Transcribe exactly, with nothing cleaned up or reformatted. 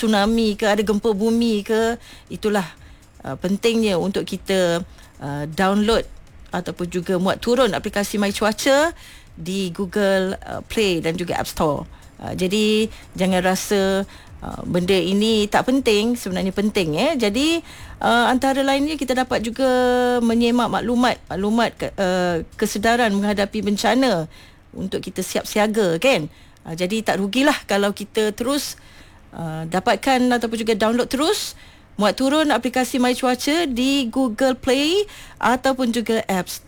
tsunami ke, ada gempa bumi ke, itulah uh, pentingnya untuk kita uh, download ataupun juga muat turun aplikasi My Cuaca di Google uh, Play dan juga App Store. Uh, jadi jangan rasa Uh, benda ini tak penting, sebenarnya penting eh. Jadi uh, antara lainnya kita dapat juga menyemak maklumat maklumat ke, uh, kesedaran menghadapi bencana untuk kita siap siaga kan. Uh, jadi tak rugilah kalau kita terus uh, dapatkan ataupun juga download terus muat turun aplikasi My Cuaca di Google Play ataupun juga App Store.